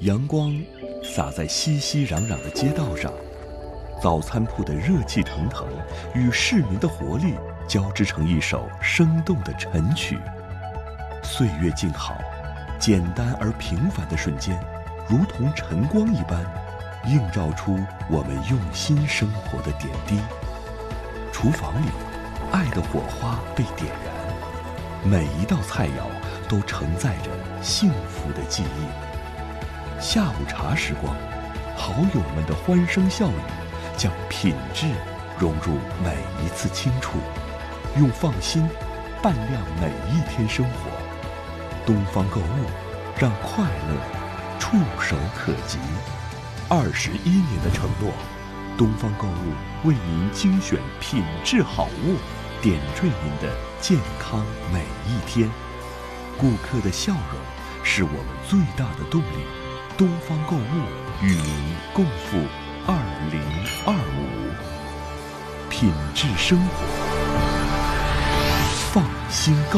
阳光洒在熙熙攘攘的街道上，早餐铺的热气腾腾与市民的活力交织成一首生动的晨曲。岁月静好，简单而平凡的瞬间，如同晨光一般，映照出我们用心生活的点滴。厨房里，爱的火花被点燃，每一道菜肴都承载着幸福的记忆。下午茶时光，好友们的欢声笑语，将品质融入每一次轻触，用放心伴亮每一天生活。东方购物，让快乐触手可及。21年的承诺，东方购物为您精选品质好物，点缀您的健康每一天。顾客的笑容是我们最大的动力。东方购物与您共赴2025，品质生活，放心购。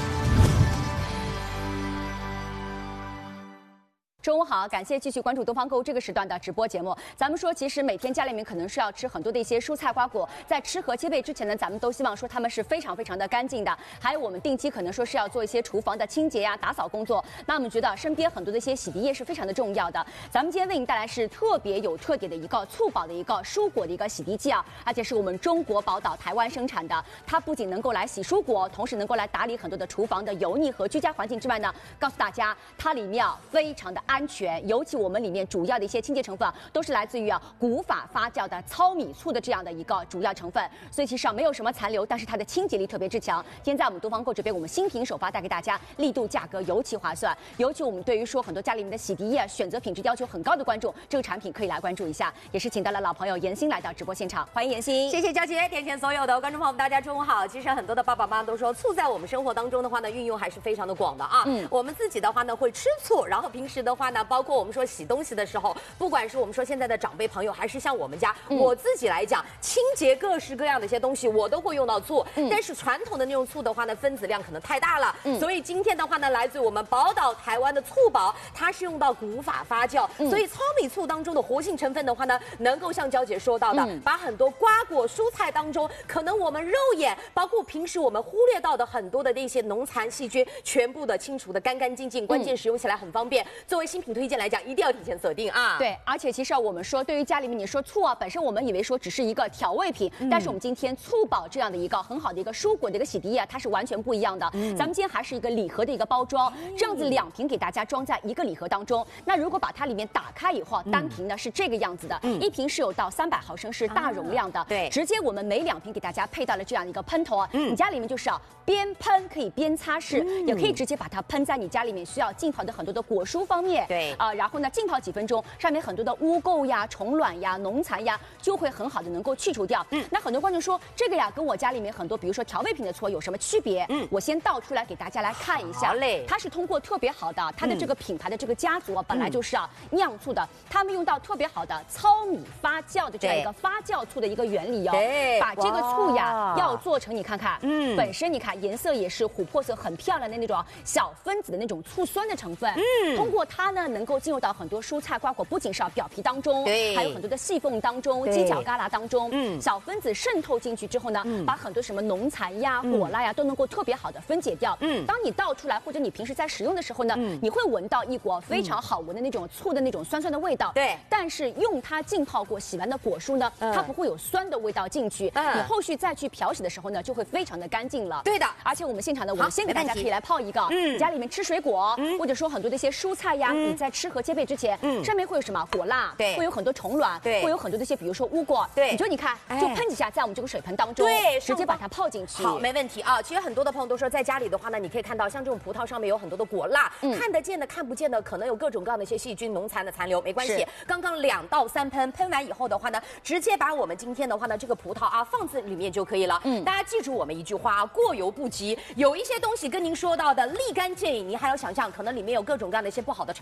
中午好，感谢继续关注东方购物这个时段的直播节目。咱们说，其实每天家里面可能是要吃很多的一些蔬菜瓜果，在吃和切备之前呢，咱们都希望说它们是非常的干净的。还有我们定期可能说是要做一些厨房的清洁呀、打扫工作。那我们觉得身边很多的一些洗涤液是非常的重要的。咱们今天为您带来是特别有特点的一个促宝的一个蔬果的一个洗涤剂啊，而且是我们中国宝岛台湾生产的。它不仅能够来洗蔬果，同时能够来打理很多的厨房的油腻和居家环境之外呢，告诉大家它里面非常的安全，尤其我们里面主要的一些清洁成分都是来自于古法发酵的糙米醋的这样的一个主要成分，所以其实没有什么残留，但是它的清洁力特别之强。今天在我们东方购这边，我们新品首发带给大家，力度价格尤其划算，尤其我们对于说很多家里面的洗涤液选择品质要求很高的观众，这个产品可以来关注一下。也是请到了老朋友妍心来到直播现场，欢迎妍心。 谢谢娇姐，点前所有的观众朋友们，大家中午好。其实很多的爸爸妈妈都说，醋在我们生活当中的话呢，运用还是非常的广的啊。我们自己的话呢会吃醋，然后平时的话呢，包括我们说洗东西的时候，不管是我们说现在的长辈朋友，还是像我们家我自己来讲，清洁各式各样的一些东西，我都会用到醋。但是传统的那种醋的话呢，分子量可能太大了。所以今天的话呢，来自我们宝岛台湾的醋宝，它是用到古法发酵，所以糙米醋当中的活性成分的话呢，能够像娇姐说到的，把很多瓜果蔬菜当中，可能我们肉眼，包括平时我们忽略到的很多的那些农残细菌，全部的清除的干干净净，关键使用起来很方便。作为新品推荐来讲，一定要提前锁定啊。 对，而且其实我们说，对于家里面你说醋啊，本身我们以为说只是一个调味品，但是我们今天醋宝这样的一个很好的一个蔬果的一个洗涤液啊，它是完全不一样的。咱们今天还是一个礼盒的一个包装，这样子2瓶给大家装在一个礼盒当中。那如果把它里面打开以后，单瓶呢是这个样子的，一瓶是有到300毫升，是大容量的。 对， 直接我们每2瓶给大家配到了这样一个喷头啊，你家里面就是边喷可以边擦拭，也可以直接把它喷在你家里面需要浸泡的很多的果蔬方面。 对， 然后呢浸泡几分钟，上面很多的污垢呀、虫卵呀、农残呀，就会很好的能够去除掉。那很多观众说这个呀跟我家里面很多比如说调味品的醋有什么区别？我先倒出来给大家来看一下。 好嘞， 它是通过特别好的它的这个品牌的这个家族啊，本来就是酿醋的，他们用到特别好的糙米发酵的这样一个发酵醋的一个原理哦，把这个醋呀要做成你看看，本身你看颜色也是琥珀色，很漂亮的那种小分子的那种醋酸的成分，通过它呢能够进入到很多蔬菜瓜果，不仅是表皮当中，还有很多的细缝当中、犄角旮旯当中，小分子渗透进去之后呢，把很多什么农残呀、果蜡呀都能够特别好的分解掉。当你倒出来或者你平时在使用的时候呢，你会闻到一股非常好闻的那种醋的那种酸酸的味道。 对， 但是用它浸泡过、洗完的果蔬呢，它不会有酸的味道进去。你后续再去漂洗的时候呢，就会非常的干净了。 对的， 而且我们现场呢，我们先给大家可以来泡一个，家里面吃水果，或者说很多的一些蔬菜呀，你在吃和切配之前，上面会有什么果蜡， 对， 会有很多虫卵， 对， 会有很多的一些比如说污垢， 对， 你看，就喷几下在我们这个水盆当中， 对， 直接把它泡进去。 好，没问题啊。其实很多的朋友都说，在家里的话呢，你可以看到像这种葡萄上面有很多的果蜡，看得见的、看不见的，可能有各种各样的一些细菌、农残的残留，没关系。刚刚2到3喷，喷完以后的话呢，直接把我们今天的话呢，这个葡萄啊放在里面就可以了。大家记住我们一句话啊，过犹不及。有一些东西跟您说到的立竿见影，您还要想象可能里面有各种各样的一些不好的成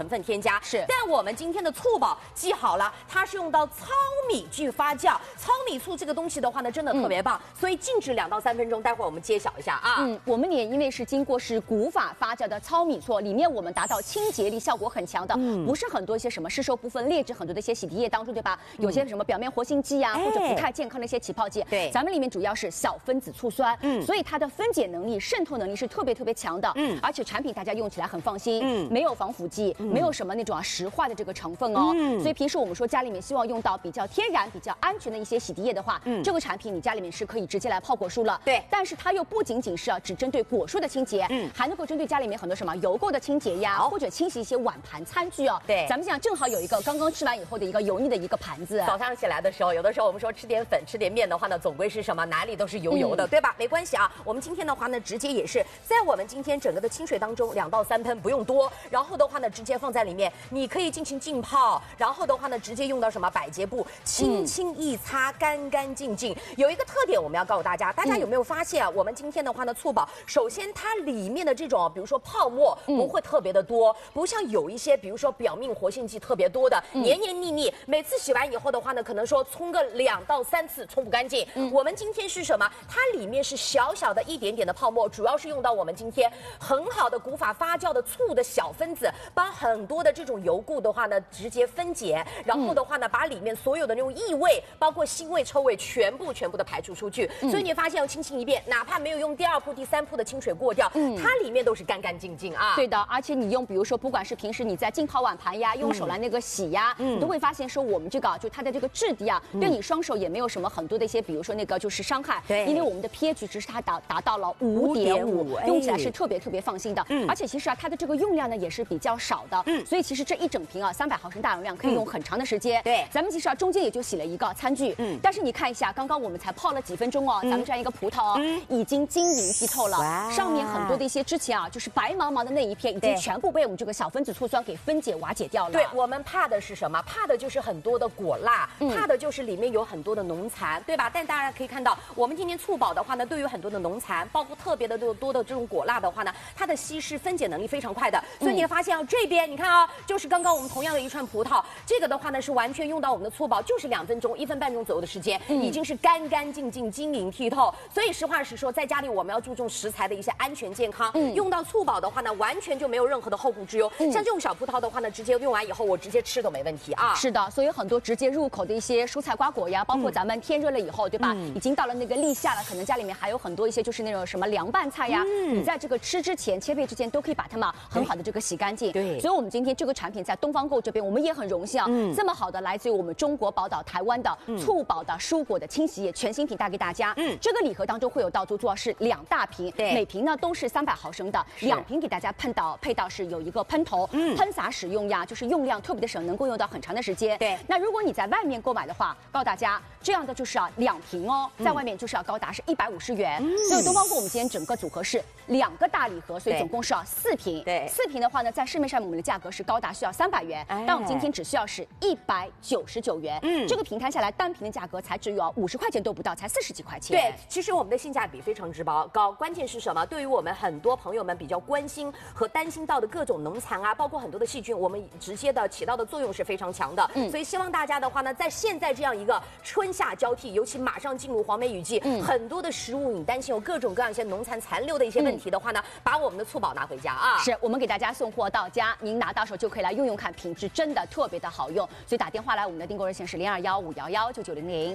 成分添加。 是， 但我们今天的醋宝记好了，它是用到糙米去发酵，糙米醋这个东西的话呢，真的特别棒，所以静置2到3分钟，待会儿我们揭晓一下啊。 我们也因为是经过是古法发酵的糙米醋，里面我们达到清洁力效果很强的，不是很多一些什么市售部分劣质很多的一些洗涤液当中，对吧？有些什么表面活性剂啊，或者不太健康的一些起泡剂， 对， 咱们里面主要是小分子醋酸，所以它的分解能力、渗透能力是特别强的，而且产品大家用起来很放心，没有防腐剂，没有什么那种石化的这个成分哦，所以平时我们说家里面希望用到比较天然、比较安全的一些洗涤液的话，这个产品你家里面是可以直接来泡果蔬了， 对， 但是它又不仅仅是只针对果蔬的清洁，还能够针对家里面很多什么油垢的清洁呀，或者清洗一些碗盘餐具哦， 对， 咱们想正好有一个刚刚吃完以后的一个油腻的一个盘子， 早上起来的时候，有的时候我们说吃点粉、吃点面的话呢，总归是什么哪里都是油的，对吧？没关系啊，我们今天的话呢，直接也是在我们今天整个的清水当中2到3喷不用多，然后的话呢，直接放在里面，你可以进行浸泡，然后的话呢，直接用到什么百洁布，轻轻一擦，干干净净。有一个特点我们要告诉大家，大家有没有发现啊？我们今天的话呢，醋宝首先它里面的这种，比如说泡沫不会特别的多，不像有一些，比如说表面活性剂特别多的，黏黏腻腻，每次洗完以后的话呢，可能说冲个2到3次冲不干净。我们今天是什么？它里面是小小的一点点的泡沫，主要是用到我们今天很好的古法发酵的醋的小分子，把很多的这种油垢的话呢直接分解，然后的话呢把里面所有的那种异味，包括腥味、臭味全部的排除出去。所以你发现要清洗一遍，哪怕没有用第2铺、第3铺的清水过掉，它里面都是干干净净啊。 对的，而且你用比如说不管是平时你在浸泡碗盘呀，用手来那个洗呀，你都会发现说我们这个就它的这个质地啊，对你双手也没有什么很多的一些，比如说那个就是伤害。 对， 因为我们的 pH 值是它达到了5.5，用起来是特别放心的。而且其实啊，它的这个用量呢也是比较少的。所以其实这一整瓶啊300毫升大容量可以用很长的时间。 对， 咱们其实啊中间也就洗了一个餐具。但是你看一下，刚刚我们才泡了几分钟哦，咱们这样一个葡萄哦，已经晶莹剔透了，上面很多的一些之前啊就是白茫茫的那一片，已经全部被我们这个小分子醋酸给分解瓦解掉了。 对，我们怕的是什么？怕的就是很多的果蜡，怕的就是里面有很多的农残，对吧？但大家可以看到，我们今天醋宝的话呢，对于很多的农残，包括特别的多的这种果蜡的话呢，它的稀释分解能力非常快的。所以你会发现啊，这边你看啊，就是刚刚我们同样的一串葡萄，这个的话呢是完全用到我们的醋宝，就是2分钟、1分半钟左右的时间，已经是干干净净、晶莹剔透。所以实话实说，在家里我们要注重食材的一些安全健康，用到醋宝的话呢，完全就没有任何的后顾之忧。像这种小葡萄的话呢，直接用完以后我直接吃都没问题啊。 是的，所以很多直接入口的一些蔬菜瓜果呀，包括咱们天热了以后，对吧？已经到了那个立夏了，可能家里面还有很多一些就是那种什么凉拌菜呀，你在这个吃之前、切配之前都可以把它们很好的这个洗干净。 对， 所以我们今天这个产品在东方购这边，我们也很荣幸啊，这么好的来自于我们中国宝岛台湾的醋宝的蔬果的清洗液全新品带给大家。这个礼盒当中会有到主要是2大瓶，每瓶呢都是300毫升的，2瓶给大家配到是有一个喷头，喷洒使用呀，就是用量特别的省，能够用到很长的时间。 对， 那如果你在外面购买的话，告诉大家这样的就是2瓶哦，在外面就是要高达是150元。所以东方购我们今天整个组合是2个大礼盒，所以总共是要4瓶。 对 ，4瓶的话呢，在市面上我们的价格是高达需要300元，但我们今天只需要是199元。这个平摊下来单瓶的价格才只有50块钱都不到，才40几块钱。 对，其实我们的性价比非常之高，关键是什么？对于我们很多朋友们比较关心和担心到的各种农残啊，包括很多的细菌，我们直接的起到的作用是非常强的。所以希望大家的话呢，在现在这样一个春夏交替，尤其马上进入黄梅雨季，很多的食物你担心有各种各样一些农残残留的一些问题的话呢，把我们的醋宝拿回家啊！ 是我们给大家送货到家，您拿到手就可以来用用看，品质真的特别的好用。所以打电话来，我们的订购热线是0215119900。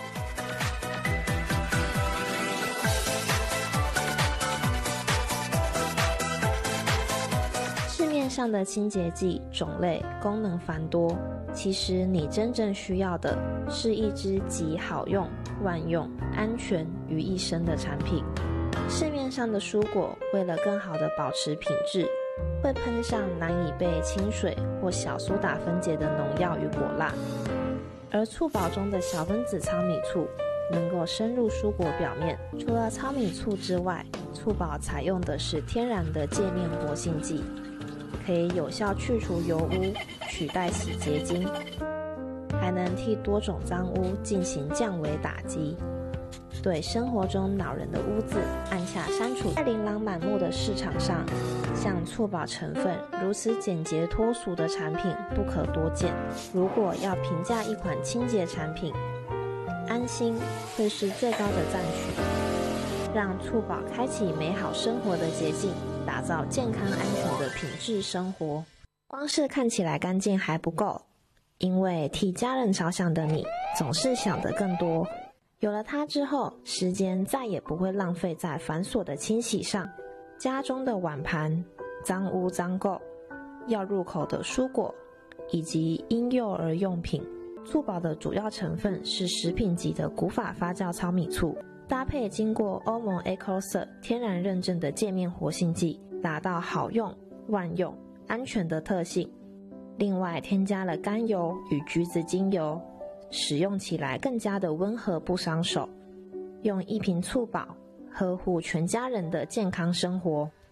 市面上的清洁剂种类功能繁多，其实你真正需要的是一支集好用、万用、安全于一身的产品。市面上的蔬果为了更好的保持品质，会喷上难以被清水或小苏打分解的农药与果蜡，而醋宝中的小分子糙米醋能够深入蔬果表面。除了糙米醋之外，醋宝采用的是天然的界面活性剂，可以有效去除油污，取代洗洁精，还能替多种脏污进行降维打击，对生活中恼人的污渍按下删除。在琳琅满目的市场上， 像醋宝成分如此简洁脱俗的产品不可多见。如果要评价一款清洁产品，安心会是最高的赞许。让醋宝开启美好生活的捷径，打造健康安全的品质生活。光是看起来干净还不够，因为替家人着想的你总是想得更多。有了它之后，时间再也不会浪费在繁琐的清洗上。家中的碗盘、脏污脏垢、要入口的蔬果以及婴幼儿用品，醋宝的主要成分是食品级的古法发酵糙米醋，搭配经过欧盟 EcoCert 天然认证的界面活性剂，达到好用、万用、安全的特性。另外添加了甘油与橘子精油，使用起来更加的温和不伤手。用一瓶醋宝呵护全家人的健康生活。